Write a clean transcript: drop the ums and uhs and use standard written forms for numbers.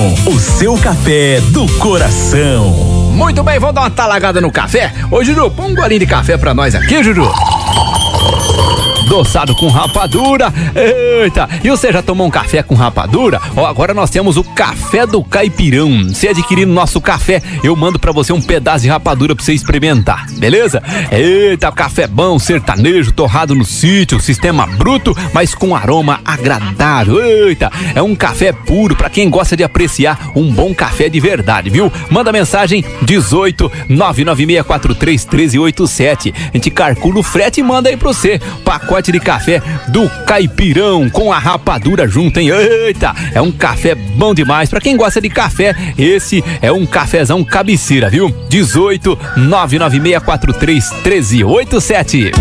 Caipirão, o seu café do coração. Muito bem, vamos dar uma talagada no café? Ô, Juju, põe um golinho de café pra nós aqui, Juju. Adoçado com rapadura. Eita, e você já tomou um café com rapadura? Ó, agora nós temos o café do Caipirão. Se adquirir nosso café, eu mando pra você um pedaço de rapadura pra você experimentar, beleza? Eita, café bom, sertanejo, torrado no sítio, sistema bruto, mas com aroma agradável. Eita, é um café puro pra quem gosta de apreciar um bom café de verdade, viu? Manda mensagem 18 99643 1387. A gente calcula o frete e manda aí pra você. Pacote de café do Caipirão com a rapadura junto, hein? Eita, é um café bom demais. Pra quem gosta de café, esse é um cafezão cabeceira, viu? 18 99643 1387.